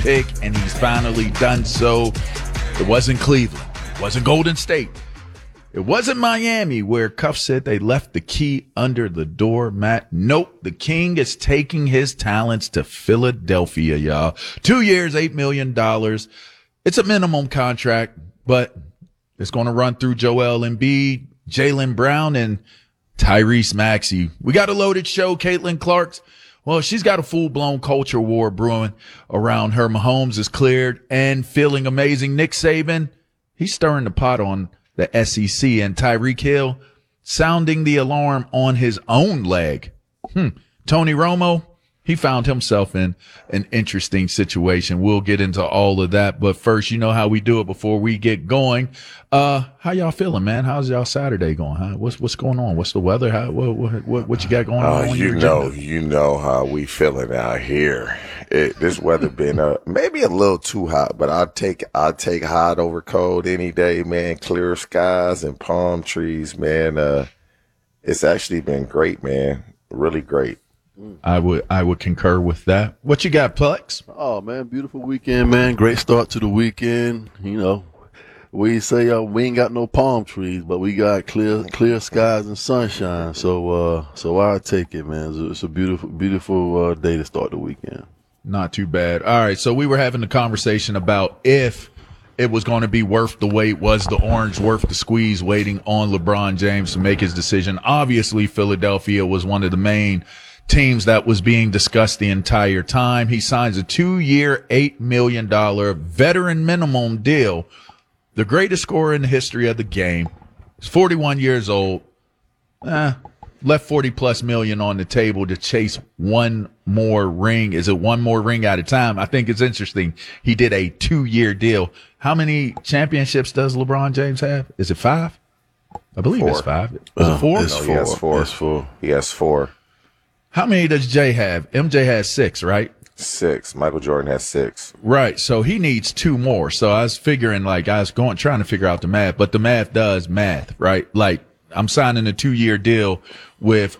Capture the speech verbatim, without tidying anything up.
pick, and he's finally done so. It wasn't Cleveland. It wasn't Golden State. It wasn't Miami, where Cuff said they left the key under the door, Matt. Nope, the King is taking his talents to Philadelphia, y'all. Two years, eight million dollars. It's a minimum contract, but it's going to run through Joel Embiid, Jaylen Brown, and Tyrese Maxey. We got a loaded show. Caitlin Clark's, well, she's got a full-blown culture war brewing around her. Mahomes is cleared and feeling amazing. Nick Saban, he's stirring the pot on the S E C, and Tyreek Hill sounding the alarm on his own leg. Hmm. Tony Romo, he found himself in an interesting situation. We'll get into all of that, but first, you know how we do it before we get going. Uh, how y'all feeling, man? How's y'all Saturday going? Huh? What's what's going on? What's the weather? How, what, what what what you got going uh, on? on you your know, agenda? you know how we feeling out here. It, this weather been uh, maybe a little too hot, but I'll take I'll take hot over cold any day, man. Clear skies and palm trees, man. Uh, it's actually been great, man. Really great. I would I would concur with that. What you got, Plex? Oh man, beautiful weekend, man. Great start to the weekend. You know, we say uh, we ain't got no palm trees, but we got clear clear skies and sunshine. So uh, so I'll take it, man. It's a, it's a beautiful beautiful uh, day to start the weekend. Not too bad. All right, so we were having a conversation about if it was going to be worth the wait, was the orange worth the squeeze, waiting on LeBron James to make his decision. Obviously, Philadelphia was one of the main teams that was being discussed the entire time. He signs a two-year, eight million dollars veteran minimum deal. The greatest scorer in the history of the game. He's forty-one years old. Eh, left forty plus million on the table to chase one more ring. Is it one more ring at a time? I think it's interesting. He did a two-year deal. How many championships does LeBron James have? Is it five? I believe Four. it's five. Is Uh, it four? it's No, he has four. It's four. He has four. How many does Jay have? M J has six, right? Six. Michael Jordan has six. Right. So he needs two more. So I was figuring, like, I was going, trying to figure out the math, but the math does math, right? Like, I'm signing a two year deal with